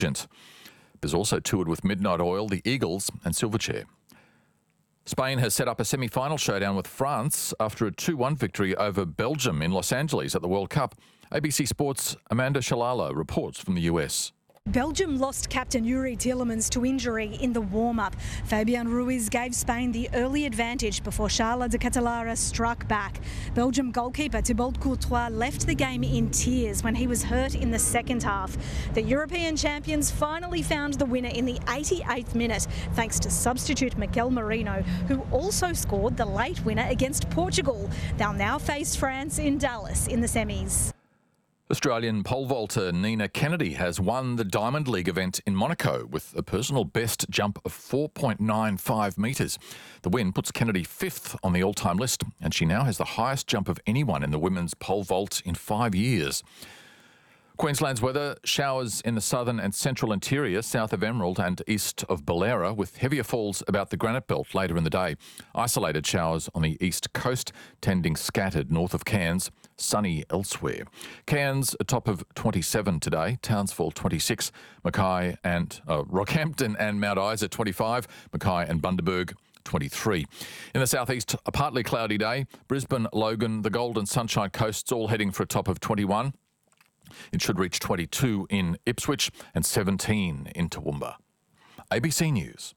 There's also toured with Midnight Oil, the Eagles and Silverchair. Spain has set up a semi-final showdown with France after a 2-1 victory over Belgium in Los Angeles at the World Cup. ABC Sports' Amanda Shalala reports from the US. Belgium lost captain Yuri Tielemans to injury in the warm-up. Fabian Ruiz gave Spain the early advantage before Charles de Ketelaere struck back. Belgium goalkeeper Thibaut Courtois left the game in tears when he was hurt in the second half. The European champions finally found the winner in the 88th minute, thanks to substitute Mikel Merino, who also scored the late winner against Portugal. They'll now face France in Dallas in the semis. Australian pole vaulter Nina Kennedy has won the Diamond League event in Monaco with a personal best jump of 4.95 metres. The win puts Kennedy 5th on the all-time list, and she now has the highest jump of anyone in the women's pole vault in 5 years. Queensland's weather: showers in the southern and central interior, south of Emerald and east of Ballera, with heavier falls about the Granite Belt later in the day. Isolated showers on the east coast, tending scattered north of Cairns, sunny elsewhere. Cairns a top of 27 today, Townsville 26, Mackay and Rockhampton and Mount Isa 25, Mackay and Bundaberg 23. In the southeast, a partly cloudy day. Brisbane, Logan, the Gold and Sunshine Coasts all heading for a top of 21. It should reach 22 in Ipswich and 17 in Toowoomba. ABC News.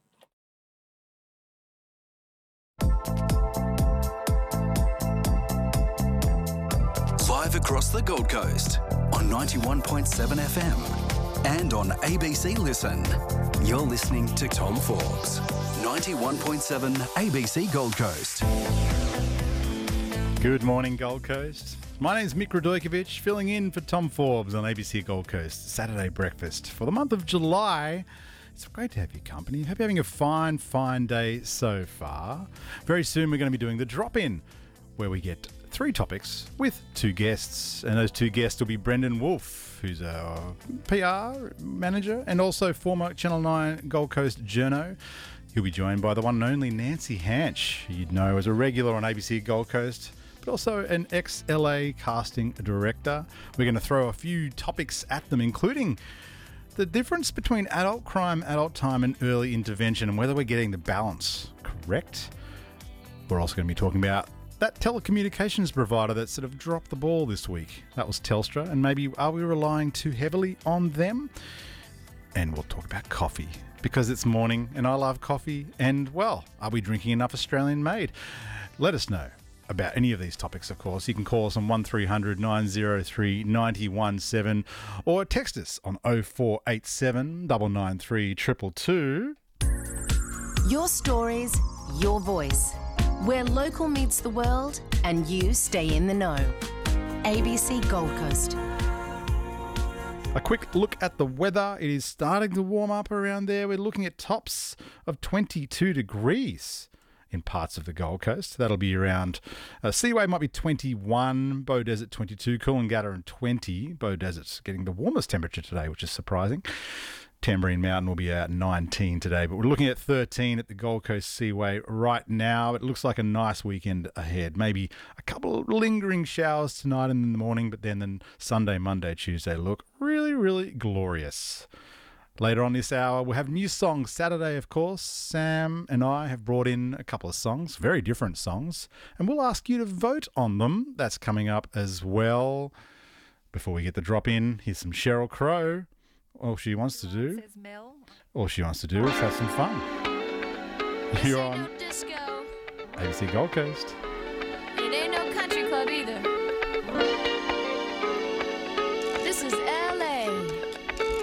Live across the Gold Coast on 91.7 FM and on ABC Listen. You're listening to Tom Forbes. 91.7 ABC Gold Coast. Good morning, Gold Coast. My name's Mick Radojkovic, filling in for Tom Forbes on ABC Gold Coast Saturday Breakfast for the month of July. It's great to have your company. Hope you're having a fine, fine day so far. Very soon we're going to be doing the drop-in, where we get 3 topics with 2 guests. And those 2 guests will be Brendan Wolfe, who's our PR manager and also former Channel 9 Gold Coast journo. He'll be joined by the one and only Nancy Hanch, who you'd know as a regular on ABC Gold Coast, but also an ex-LA casting director. We're going to throw a few topics at them, including the difference between adult crime, adult time and early intervention, and whether we're getting the balance correct. We're also going to be talking about that telecommunications provider that sort of dropped the ball this week. That was Telstra, and maybe are we relying too heavily on them? And we'll talk about coffee, because it's morning and I love coffee. And, well, are we drinking enough Australian made? Let us know about any of these topics, of course. You can call us on 1300 903 917 or text us on 0487 993 222. Your stories, your voice. Where local meets the world and you stay in the know. ABC Gold Coast. A quick look at the weather. It is starting to warm up around there. We're looking at tops of 22 degrees in parts of the Gold Coast. That'll be around Seaway might be 21, Bow Desert 22, Coolangatta 20. Bow Desert's getting the warmest temperature today, which is surprising. Tamborine Mountain will be at 19 today, but we're looking at 13 at the Gold Coast Seaway right now. It looks like a nice weekend ahead. Maybe a couple of lingering showers tonight and in the morning, but then Sunday, Monday, Tuesday look really, really glorious. Later on this hour, we'll have new songs. Saturday, of course, Sam and I have brought in a couple of songs, very different songs, and we'll ask you to vote on them. That's coming up as well. Before we get the drop in, here's some Sheryl Crow. All she wants to do is have some fun. You're on disco. ABC Gold Coast. It ain't no country club either.